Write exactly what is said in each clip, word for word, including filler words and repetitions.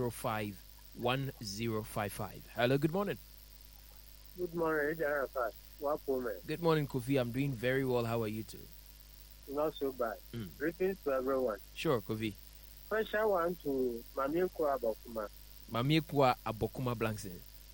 zero five one zero five five. Hello, good morning. Good morning, Arafat. Welcome. Good morning, Kofi. I'm doing very well. How are you too? Not so bad. Mm. Greetings to everyone. Sure, Kofi. First, I want to Mami Kwa Abokuma. Mami Kwa Abokuma Blankson.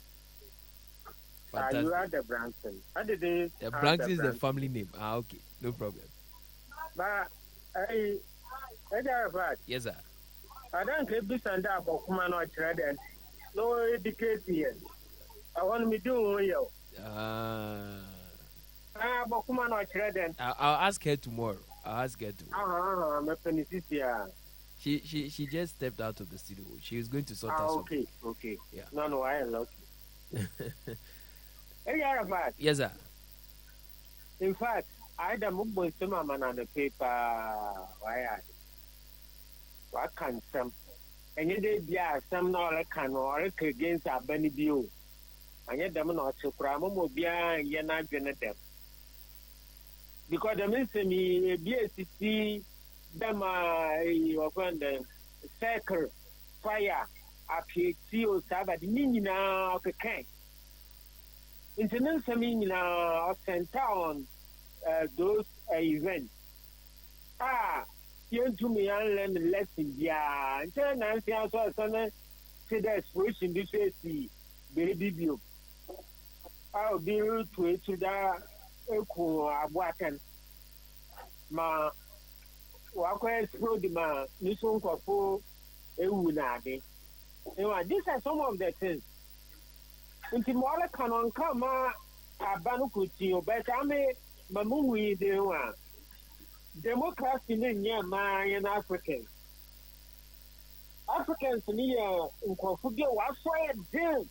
Uh, you are the Branson. I didn't. The Blankson is the family name. Ah, okay. No problem. But I, Arafat. Yes, sir. I don't care if and Abokuma not traded. No education here. I want me to do you. Ah. Ah, Abokuma not traded. I'll ask her tomorrow. I'll ask her tomorrow. Ah, I'm a penitentiary. She she she just stepped out of the studio. She was going to sort ah, us okay, out. okay. Yeah. No, no, I am lucky. Hey, Arafat. Yes, sir. In fact, I had a movement to my man on the paper. Why? What can some? And you did, yeah, some not a can or against a Benny View. And yet, them not to cram, will be a yana genetic. Because the minister me, B S C, them are the circle, fire, a P H O, Sabbath, Nina, okay, can. International meaning of center on those uh, events. Ah, you to me and learn lesson. Yeah, and then I see also a son to the expression this way, see, baby view. I'll be able to it to that echo a water. Ma, walk explode ma, Nisson Coffo, a woonade. These are some of the things. Nti mwala kanon kama abanu kuti obeka me mamu wi de wa democracy ne nya ma yan Africans Africans ni ya nkofu bi wa so e din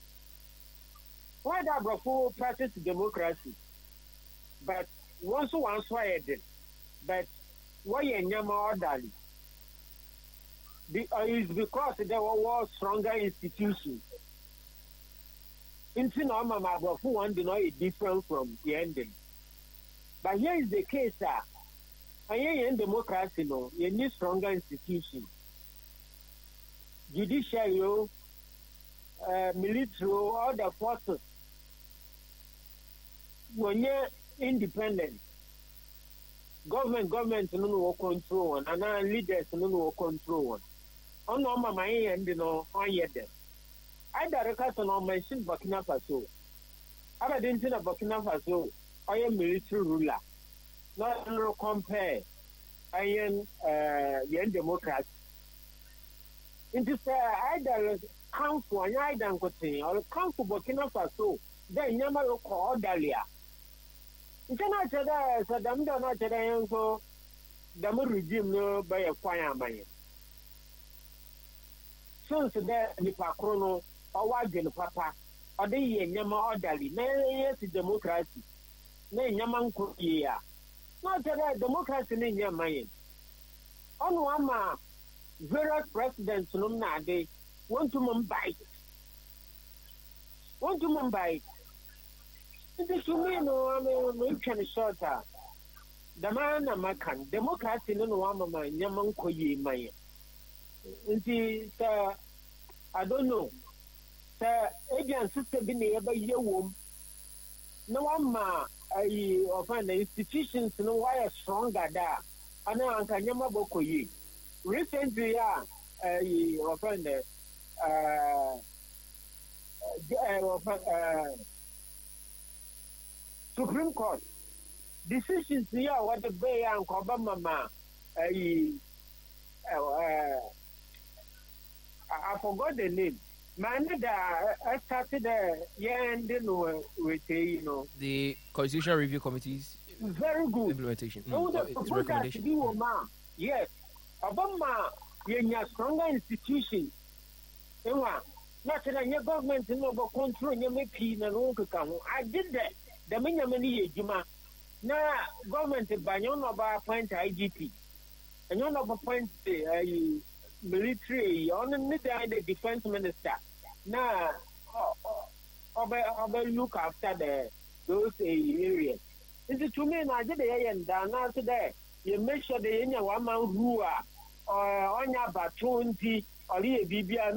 why that bro practice democracy but once one so e din but why nya ma orderly the uh, is because there were stronger institutions. Into normal, my brother, one do not different from the ending. But here is the case, sir. And here in democracy, no, you need stronger institutions. Judiciary, uh, military, all the forces. When you're independent, government, government, no no control one, and our leaders, no no control one. On normal, my end, you know, I hear them. I direct on mention Burkina Faso. I didn't think of Burkina Faso. I am military ruler. Not to compare. I am uh, young Democrat. It is either council and I don't go to or council Burkina Faso. Then you never call Dalia. It's not that Saddam don't know that so the regime no by a fire man. Since there, the Pacrono. Or papa, or they ye nyama orderly, nay, yes, democracy. Nay, yaman cook ye. Not that democracy in your mind. On one various presidents, no, they want to Mumbai. Want to Mumbai. It is to me, no, I mean, can shorter. The man, a macan, democracy, no one man, yaman coye, my. It uh, I don't know. Sir, agent sister been able year womb. No one ma I offend the institutions no why stronger there. I know Uncle Yama Boko ye. Recently, yeah, I offend the uh, Supreme Court decisions here what the Bay and Obama I I forgot the name. Man, I started the yeah, and then we say, you know, the Constitutional Review Committee's very good implementation. Mm. So Oh, the it's recommendation. Mm. Yes, Obama, you stronger institutions. Not that your government no control your making and all come. I did that. The many Juma. Now, government by your number appoint I G P. And your number appoint a military on the defense minister. Now, over look after the those areas. It's to me, I did the and down after that. You make sure the one man who are on your baton or a